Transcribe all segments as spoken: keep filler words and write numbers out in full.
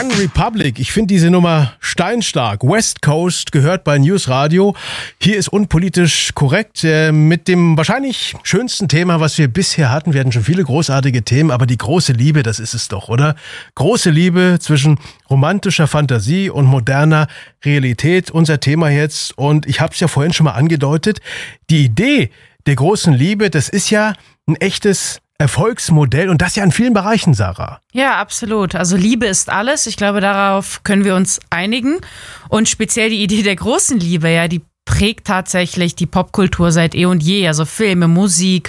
One Republic. Ich finde diese Nummer steinstark. West Coast gehört bei News Radio. Hier ist unpolitisch korrekt äh, mit dem wahrscheinlich schönsten Thema, was wir bisher hatten. Wir hatten schon viele großartige Themen, aber die große Liebe, das ist es doch, oder? Große Liebe zwischen romantischer Fantasie und moderner Realität. Unser Thema jetzt. Und ich habe es ja vorhin schon mal angedeutet. Die Idee der großen Liebe, das ist ja ein echtes Erfolgsmodell und das ja in vielen Bereichen, Sarah. Ja, absolut. Also Liebe ist alles. Ich glaube, darauf können wir uns einigen. Und speziell die Idee der großen Liebe, ja, die prägt tatsächlich die Popkultur seit eh und je. Also Filme, Musik.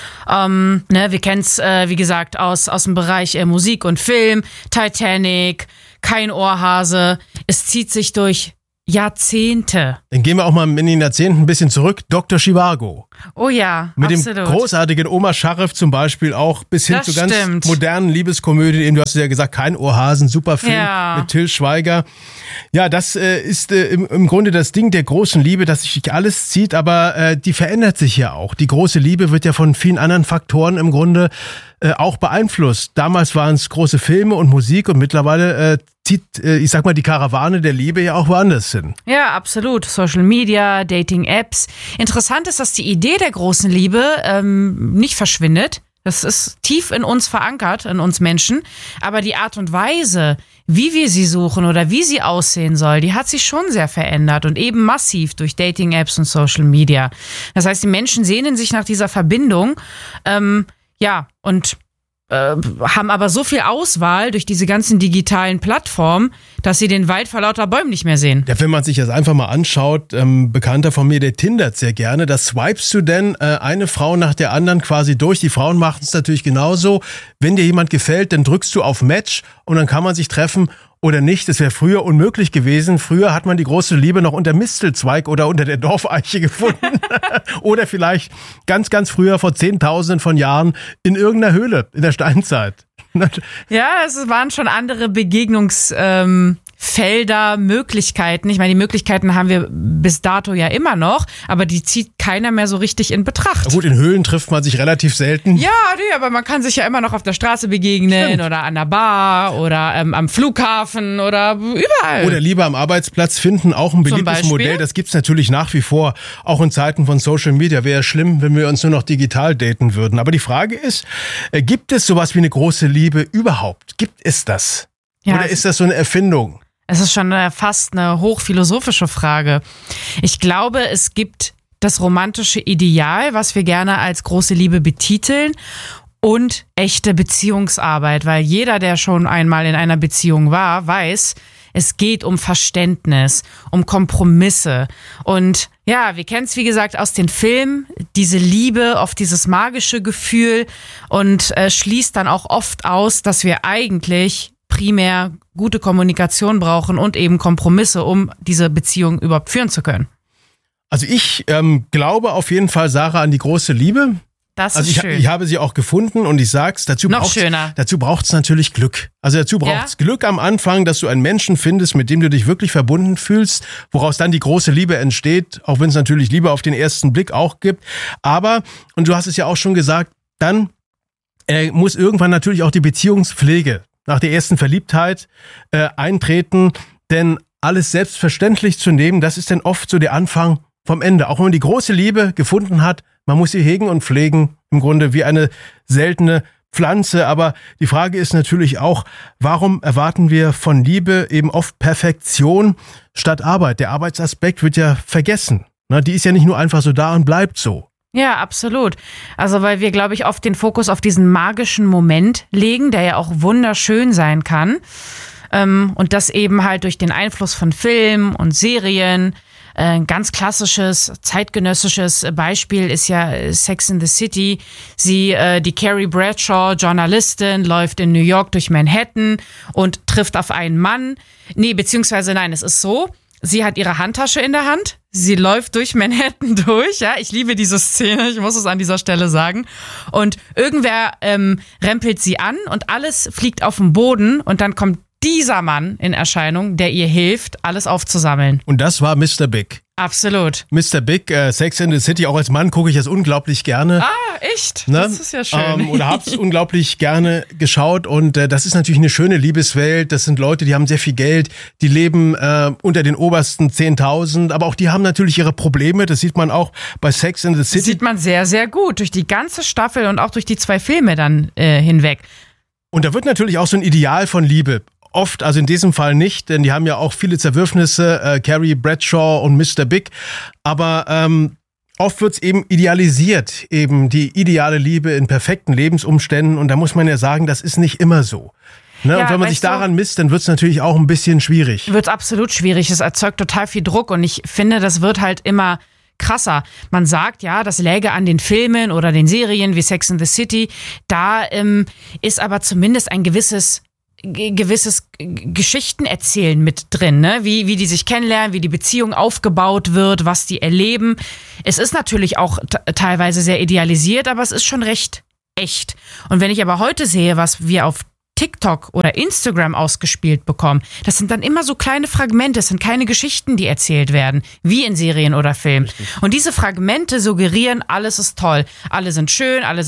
Ähm, ne, wir kennen es, äh, wie gesagt, aus, aus dem Bereich äh, Musik und Film. Titanic, Kein Ohrhase. Es zieht sich durch Jahrzehnte. Dann gehen wir auch mal in den Jahrzehnten ein bisschen zurück. Doktor Zhivago. Oh ja, Mit absolut. dem großartigen Omar Sharif zum Beispiel auch bis hin Das zu ganz stimmt. modernen Liebeskomödien. Eben, du hast es ja gesagt, Kein Ohrhasen, super Film Ja. mit Till Schweiger. Ja, das äh, ist äh, im, im Grunde das Ding der großen Liebe, dass sich alles zieht, aber äh, die verändert sich ja auch. Die große Liebe wird ja von vielen anderen Faktoren im Grunde äh, auch beeinflusst. Damals waren es große Filme und Musik und mittlerweile äh, zieht, äh, ich sag mal, die Karawane der Liebe ja auch woanders hin. Ja, absolut. Social Media, Dating-Apps. Interessant ist, dass die Idee der großen Liebe ähm, nicht verschwindet. Das ist tief in uns verankert, in uns Menschen. Aber die Art und Weise, wie wir sie suchen oder wie sie aussehen soll, die hat sich schon sehr verändert und eben massiv durch Dating-Apps und Social Media. Das heißt, die Menschen sehnen sich nach dieser Verbindung. Ähm, ja, und äh, haben aber so viel Auswahl durch diese ganzen digitalen Plattformen, dass sie den Wald vor lauter Bäumen nicht mehr sehen. Ja, wenn man sich das einfach mal anschaut, ähm, Bekannter von mir, der tindert sehr gerne, da swipest du denn äh, eine Frau nach der anderen quasi durch. Die Frauen machen es natürlich genauso. Wenn dir jemand gefällt, dann drückst du auf Match und dann kann man sich treffen oder nicht. Das wäre früher unmöglich gewesen. Früher hat man die große Liebe noch unter Mistelzweig oder unter der Dorfeiche gefunden. Oder vielleicht ganz, ganz früher, vor Zehntausenden von Jahren, in irgendeiner Höhle in der Steinzeit. Ja, es waren schon andere Begegnungsfelder, ähm, Felder, Möglichkeiten. Ich meine, die Möglichkeiten haben wir bis dato ja immer noch, aber die zieht keiner mehr so richtig in Betracht. Na gut, in Höhlen trifft man sich relativ selten. Ja, nee, aber man kann sich ja immer noch auf der Straße begegnen. Stimmt. Oder an der Bar oder ähm, am Flughafen oder überall. Oder Liebe am Arbeitsplatz finden, auch ein beliebtes Modell. Das gibt's natürlich nach wie vor, auch in Zeiten von Social Media. Wäre schlimm, wenn wir uns nur noch digital daten würden. Aber die Frage ist, äh, gibt es sowas wie eine große Liebe überhaupt? Gibt es das? Ja, Oder ist das so eine Erfindung? Es ist schon eine, fast eine hochphilosophische Frage. Ich glaube, es gibt das romantische Ideal, was wir gerne als große Liebe betiteln, und echte Beziehungsarbeit, weil jeder, der schon einmal in einer Beziehung war, weiß, es geht um Verständnis, um Kompromisse. Und ja, wir kennen es, wie gesagt, aus den Filmen, diese Liebe, oft dieses magische Gefühl, und äh, schließt dann auch oft aus, dass wir eigentlich primär gute Kommunikation brauchen und eben Kompromisse, um diese Beziehung überhaupt führen zu können. Also ich ähm, glaube auf jeden Fall, Sarah, an die große Liebe. Das also ist ich, schön. ich habe sie auch gefunden und ich sag's, dazu Noch braucht's, schöner. dazu braucht's natürlich Glück. Also dazu braucht's ja? Glück am Anfang, dass du einen Menschen findest, mit dem du dich wirklich verbunden fühlst, woraus dann die große Liebe entsteht, auch wenn es natürlich Liebe auf den ersten Blick auch gibt. Aber, und du hast es ja auch schon gesagt, dann äh, muss irgendwann natürlich auch die Beziehungspflege nach der ersten Verliebtheit äh, eintreten, denn alles selbstverständlich zu nehmen, das ist dann oft so der Anfang vom Ende. Auch wenn man die große Liebe gefunden hat, man muss sie hegen und pflegen, im Grunde wie eine seltene Pflanze. Aber die Frage ist natürlich auch, warum erwarten wir von Liebe eben oft Perfektion statt Arbeit? Der Arbeitsaspekt wird ja vergessen. Na, die ist ja nicht nur einfach so da und bleibt so. Ja, absolut. Also weil wir, glaube ich, oft den Fokus auf diesen magischen Moment legen, der ja auch wunderschön sein kann. Ähm, und das eben halt durch den Einfluss von Filmen und Serien. Ein ganz klassisches, zeitgenössisches Beispiel ist ja Sex in the City. Sie, äh, die Carrie Bradshaw, Journalistin, läuft in New York durch Manhattan und trifft auf einen Mann. Nee, beziehungsweise nein, es ist so, sie hat ihre Handtasche in der Hand. Sie läuft durch Manhattan durch, ja, ich liebe diese Szene, ich muss es an dieser Stelle sagen. Und irgendwer ähm, rempelt sie an und alles fliegt auf den Boden und dann kommt dieser Mann in Erscheinung, der ihr hilft, alles aufzusammeln. Und das war Mister Big. Absolut. Mister Big, äh, Sex and the City, auch als Mann gucke ich das unglaublich gerne. Ah, echt? Ne? Das ist ja schön. Ähm, oder hab's unglaublich gerne geschaut und äh, das ist natürlich eine schöne Liebeswelt. Das sind Leute, die haben sehr viel Geld, die leben äh, unter den obersten zehntausend, aber auch die haben natürlich ihre Probleme. Das sieht man auch bei Sex and the City. Das sieht man sehr, sehr gut durch die ganze Staffel und auch durch die zwei Filme dann äh, hinweg. Und da wird natürlich auch so ein Ideal von Liebe. Oft, also in diesem Fall nicht, denn die haben ja auch viele Zerwürfnisse, äh, Carrie Bradshaw und Mister Big. Aber ähm, oft wird's eben idealisiert, eben die ideale Liebe in perfekten Lebensumständen. Und da muss man ja sagen, das ist nicht immer so. Ne? Ja, und wenn man sich du, daran misst, dann wird's natürlich auch ein bisschen schwierig. Wird's absolut schwierig. Es erzeugt total viel Druck und ich finde, das wird halt immer krasser. Man sagt ja, das läge an den Filmen oder den Serien wie Sex and the City. Da ähm, ist aber zumindest ein gewisses gewisses Geschichtenerzählen mit drin, ne? Wie, wie die sich kennenlernen, wie die Beziehung aufgebaut wird, was die erleben. Es ist natürlich auch t- teilweise sehr idealisiert, aber es ist schon recht echt. Und wenn ich aber heute sehe, was wir auf TikTok oder Instagram ausgespielt bekommen, das sind dann immer so kleine Fragmente, es sind keine Geschichten, die erzählt werden, wie in Serien oder Filmen. Und diese Fragmente suggerieren, alles ist toll, alle sind schön, alle sind